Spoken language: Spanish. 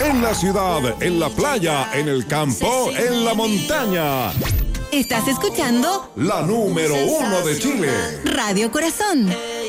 En la ciudad, en la playa, en el campo, en la montaña. Estás escuchando La número 1 de Chile. Radio Corazón.